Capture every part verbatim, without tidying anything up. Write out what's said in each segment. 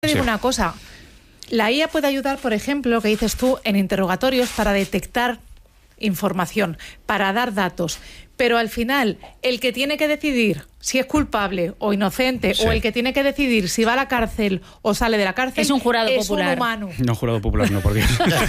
Te digo Sí. una cosa, la I A puede ayudar, por ejemplo, lo que dices tú, en interrogatorios para detectar información, para dar datos, pero al final el que tiene que decidir si es culpable o inocente, Sí. o el que tiene que decidir si va a la cárcel o sale de la cárcel, Es un jurado es popular. un humano. No, jurado popular no, porque...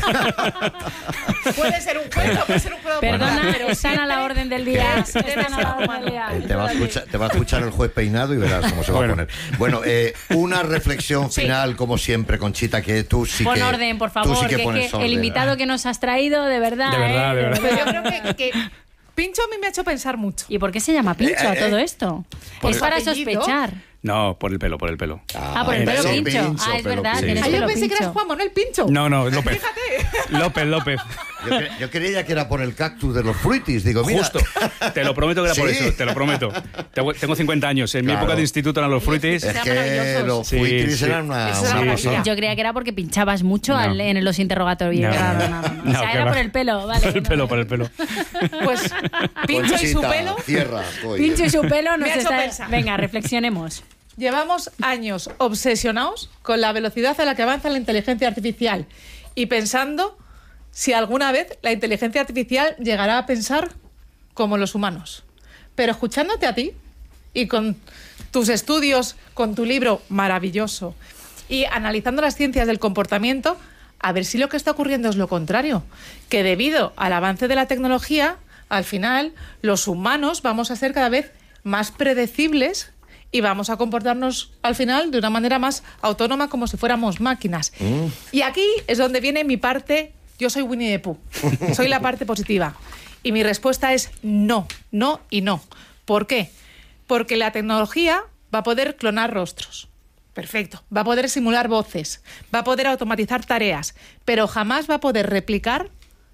Puede ser un juez o puede ser un jurado Perdona, popular, pero están a la orden del día. Debe Están a ser la orden humano. del día. Eh, Te va, a escuchar, te va a escuchar el juez peinado y verás cómo se va Bueno. a poner. Bueno, eh, una reflexión final, como siempre, Conchita, que tú sí Pon que... orden, por tú favor, sí que que, pones es que orden. el invitado que nos has traído, de verdad. De verdad, ¿eh? de verdad. Pero yo creo que, que Pincho a mí me ha hecho pensar mucho. ¿Y por qué se llama Pincho Eh, a eh, todo eh. esto? Por Es su para apellido. sospechar. No, por el pelo, por el pelo. Ah, por el pelo sí, Pincho. Pincho, Ah, es pelo verdad, Pincho. tienes Ah, yo pelo pensé que Pincho. eras Juan Manuel Pincho. No, no, López. Fíjate. López, López. Yo, cre- yo creía que era por el cactus de los fruitis. Digo, mira... Justo. Te lo prometo que era por ¿Sí? eso, te lo prometo. Tengo, tengo cincuenta años. En mi Claro. época de instituto eran los fruitis. Es Sean que maravillosos. los Sí, fruitis sí. eran una, Eso una era Sí, maravilla. sí. Yo creía que era porque pinchabas mucho No. al- en los interrogatorios. No. Claro, no, no. O No, sea, que era va. por el pelo, vale. Por el no. pelo, por el pelo. Pues Pincho y su Conchita, pelo. Cierra, voy. Pincho y su pelo nos Me ha hecho está... pensar. Venga, reflexionemos. Llevamos años obsesionados con la velocidad a la que avanza la inteligencia artificial y pensando si alguna vez la inteligencia artificial llegará a pensar como los humanos. Pero escuchándote a ti y con tus estudios, con tu libro maravilloso y analizando las ciencias del comportamiento, a ver si lo que está ocurriendo es lo contrario, que debido al avance de la tecnología, al final los humanos vamos a ser cada vez más predecibles y vamos a comportarnos al final de una manera más autónoma, como si fuéramos máquinas. Mm. Y aquí es donde viene mi parte, yo soy Winnie the Pooh, soy la parte positiva. Y mi respuesta es no, no y no. ¿Por qué? Porque la tecnología va a poder clonar rostros. Perfecto. Va a poder simular voces, va a poder automatizar tareas, pero jamás va a poder replicar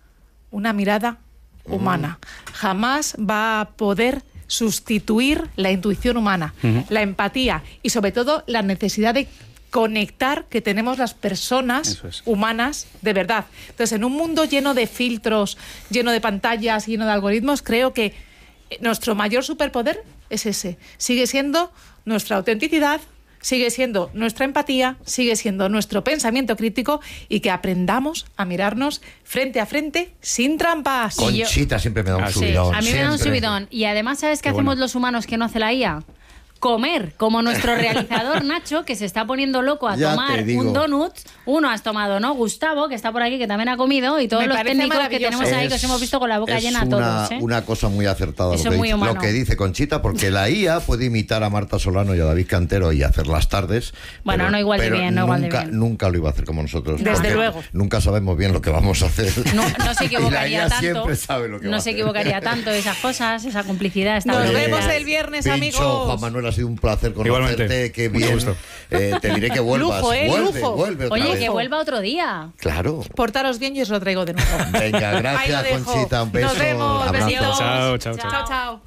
una mirada humana. Jamás va a poder sustituir la intuición humana, Ujú. la empatía y sobre todo la necesidad de conectar que tenemos las personas Eso es. humanas de verdad. Entonces, en un mundo lleno de filtros, lleno de pantallas, lleno de algoritmos, creo que nuestro mayor superpoder es ese. Sigue siendo nuestra autenticidad, sigue siendo nuestra empatía, sigue siendo nuestro pensamiento crítico y que aprendamos a mirarnos frente a frente sin trampas. Con- yo- Conchita siempre me da un Ah, sí. subidón. A mí me da un siempre. subidón. Y además, ¿sabes qué Qué hacemos bueno. los humanos que no hace la I A? Comer, como nuestro realizador Nacho, que se está poniendo loco a Ya te tomar digo. un donut. Uno has tomado, ¿no? Gustavo, que está por aquí, que también ha comido, y todos Me los parece técnicos que maravilloso. tenemos ahí, que os hemos visto con la boca es llena una, todos, ¿eh? una cosa muy acertada Eso lo, es que muy dice, humano. lo que dice Conchita, porque la I A puede imitar a Marta Solano y a David Cantero y hacer las tardes. Bueno, pero- no igual de pero bien, no igual de nunca, bien. nunca lo iba a hacer como nosotros. Desde porque luego. Nunca sabemos bien lo que vamos a hacer. No, no se Y la equivocaría I A tanto. siempre sabe lo que va no a se hacer. equivocaría tanto esas cosas, esa complicidad. Esta Nos complicidad. vemos el viernes, Pincho, amigos. Juan Manuel, ha sido un placer Igualmente. conocerte. Qué Mucho bien. gusto. Eh, te diré que vuelvas. Lujo, ¿eh? Vuelve, Lujo. vuelve otra Oye, vez. que vuelva otro día. Claro. Portaros bien y os lo traigo de nuevo. Venga, Ahí lo gracias, dejo. Conchita. Un beso. Nos vemos. abrazo. Besitos. Chao, chao, chao. Chao, chao.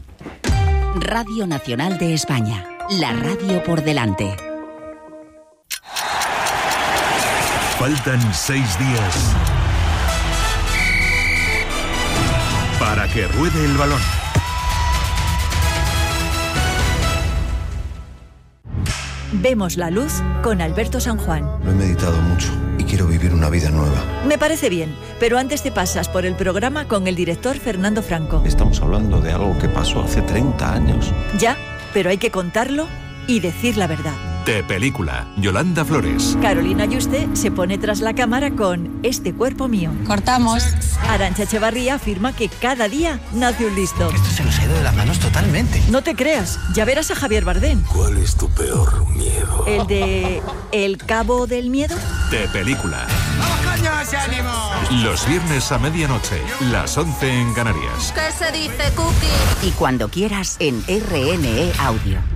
Radio Nacional de España. La radio por delante. Faltan seis días para que ruede el balón. Vemos la luz con Alberto San Juan. Lo he meditado mucho y quiero vivir una vida nueva. Me parece bien, pero antes te pasas por el programa con el director Fernando Franco. Estamos hablando de algo que pasó hace treinta años. Ya, pero hay que contarlo y decir la verdad. De película, Yolanda Flores. Carolina Yuste se pone tras la cámara con Este cuerpo mío. Cortamos. Arantxa Echevarría afirma que cada día nace un listo. Esto se nos ha ido de las manos totalmente. No te creas, ya verás a Javier Bardem. ¿Cuál es tu peor miedo? El de El Cabo del Miedo. De película. ¡Vamos, coño, ese ánimo! Los viernes a medianoche, las once en Canarias. ¿Qué se dice, Cookie? Y cuando quieras en R N E Audio.